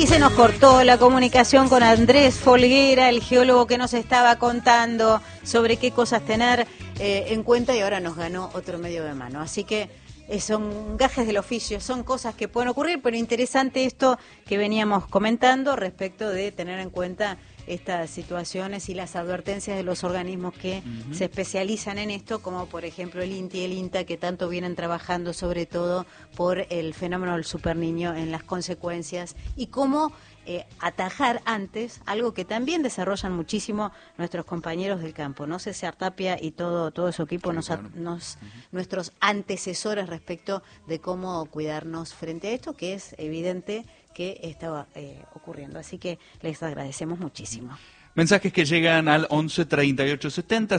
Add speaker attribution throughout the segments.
Speaker 1: Y se nos cortó la comunicación con Andrés Folguera, el geólogo que nos estaba contando sobre qué cosas tener en cuenta, y ahora nos ganó otro medio de mano. Así que son gajes del oficio, son cosas que pueden ocurrir, pero interesante esto que veníamos comentando respecto de tener en cuenta estas situaciones y las advertencias de los organismos que se especializan en esto, como por ejemplo el INTI y el INTA, que tanto vienen trabajando sobre todo por el fenómeno del superniño en las consecuencias y cómo atajar antes, algo que también desarrollan muchísimo nuestros compañeros del campo, ¿no? César Tapia y todo su equipo, nuestros antecesores respecto de cómo cuidarnos frente a esto, que es evidente que estaba ocurriendo. Así que les agradecemos muchísimo.
Speaker 2: Mensajes que llegan al 11 38 70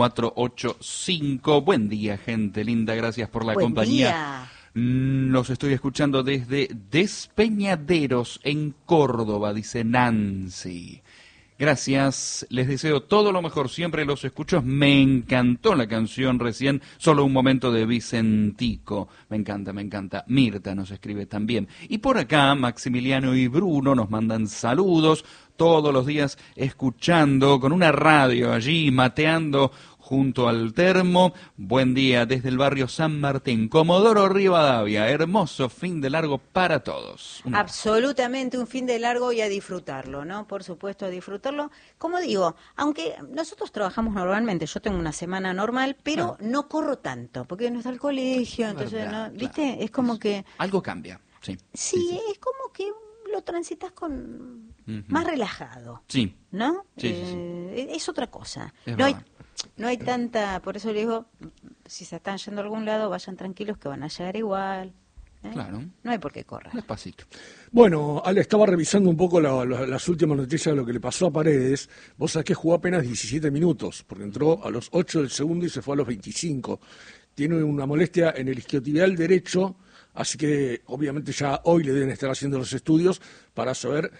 Speaker 2: 7485. Buen día, gente linda, gracias por la compañía.
Speaker 1: Día.
Speaker 2: Los estoy escuchando desde Despeñaderos, en Córdoba, dice Nancy. Gracias, les deseo todo lo mejor, siempre los escucho. Me encantó la canción recién, Solo un momento, de Vicentico. Me encanta, me encanta. Mirta nos escribe también. Y por acá, Maximiliano y Bruno nos mandan saludos, todos los días escuchando, con una radio allí, mateando junto al termo. Buen día desde el barrio San Martín, Comodoro Rivadavia. Hermoso fin de largo para todos.
Speaker 1: Absolutamente un fin de largo, y a disfrutarlo, ¿no? Por supuesto, a disfrutarlo. Como digo, aunque nosotros trabajamos normalmente, yo tengo una semana normal, pero no corro tanto, porque no está el colegio, entonces,
Speaker 2: Verdad,
Speaker 1: ¿no? ¿Viste?
Speaker 2: Claro.
Speaker 1: Es como que...
Speaker 2: Algo cambia, sí.
Speaker 1: Sí, es como que lo transitas con más relajado.
Speaker 2: Sí.
Speaker 1: ¿No?
Speaker 2: Sí.
Speaker 1: Es otra cosa.
Speaker 2: Es
Speaker 1: No hay,
Speaker 2: verdad.
Speaker 1: no hay tanta, por eso le digo, si se están yendo a algún lado, vayan tranquilos que van a llegar igual.
Speaker 2: Claro.
Speaker 1: No hay por qué correr.
Speaker 2: Despacito.
Speaker 3: Bueno, Ale, estaba revisando un poco las últimas noticias de lo que le pasó a Paredes. Vos sabés que jugó apenas 17 minutos, porque entró a los 8 del segundo y se fue a los 25. Tiene una molestia en el isquiotibial derecho, así que obviamente ya hoy le deben estar haciendo los estudios para saber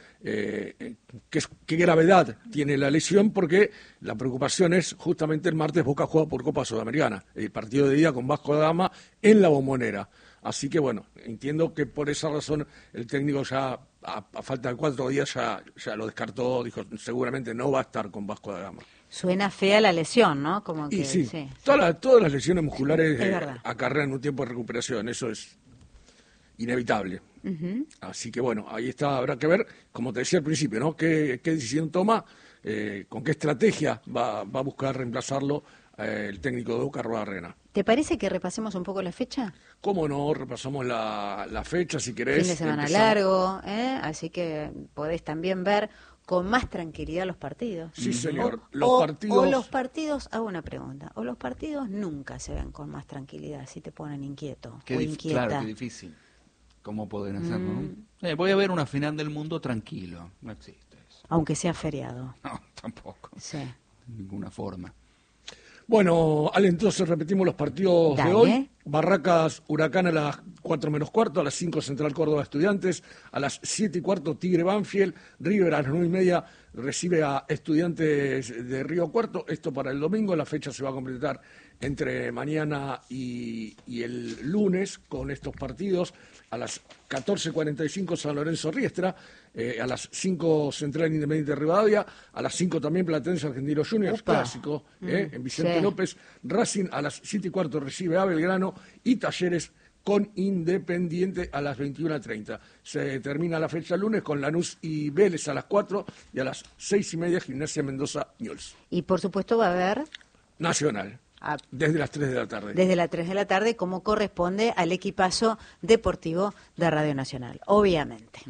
Speaker 3: qué gravedad tiene la lesión, porque la preocupación es justamente el martes Boca juega por Copa Sudamericana, el partido de ida con Vasco da Gama en La Bombonera. Así que bueno, entiendo que por esa razón el técnico ya, a falta de 4 días, ya lo descartó, dijo seguramente no va a estar con Vasco da Gama.
Speaker 1: Suena fea la lesión, ¿no? Como que,
Speaker 3: Y sí,
Speaker 1: sí.
Speaker 3: Todas las lesiones musculares acarrean un tiempo de recuperación, eso es inevitable. Así que bueno, ahí está, habrá que ver, como te decía al principio, ¿no? ¿Qué decisión toma? ¿Con qué estrategia va a buscar reemplazarlo el técnico de Boca, Arruabarrena?
Speaker 1: ¿Te parece que repasemos un poco la fecha?
Speaker 3: ¿Cómo no? Repasamos la fecha, si querés.
Speaker 1: Fin de semana largo, así que podés también ver con más tranquilidad los partidos.
Speaker 3: Sí, señor.
Speaker 1: O los partidos, hago una pregunta, o los partidos nunca se ven con más tranquilidad, si te ponen inquieto o inquieta.
Speaker 2: Claro, qué difícil. ¿Cómo pueden hacerlo? Voy a ver una final del mundo tranquilo. No existe eso.
Speaker 1: Aunque sea feriado.
Speaker 2: No, tampoco.
Speaker 1: Sí.
Speaker 2: De ninguna forma.
Speaker 3: Bueno, Ale, entonces repetimos los partidos de hoy. Barracas Huracán a las 4:45, a las 5 Central Córdoba Estudiantes, a las 7:15 Tigre Banfield, River a las 9:30 recibe a Estudiantes de Río Cuarto. Esto para el domingo, la fecha se va a completar entre mañana y el lunes con estos partidos. A las 14:45 San Lorenzo Riestra, a las 5 Central Independiente de Rivadavia, a las 5 también Platense Argentino Juniors, clásico, en Vicente López. Racing a las 7:15 recibe a Belgrano, y Talleres con Independiente a las 21:30. Se termina la fecha lunes con Lanús y Vélez a las 4, y a las 6:30 Gimnasia Mendoza Newell's.
Speaker 1: Y por supuesto va a haber
Speaker 3: Nacional. Desde las 3 de la tarde.
Speaker 1: Desde las 3 de la tarde, como corresponde al equipazo deportivo de Radio Nacional, obviamente.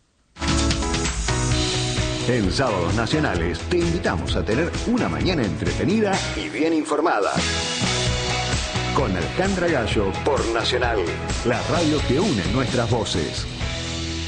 Speaker 4: En Sábados Nacionales te invitamos a tener una mañana entretenida y bien informada. Con Alejandra Gallo por Nacional, la radio que une nuestras voces.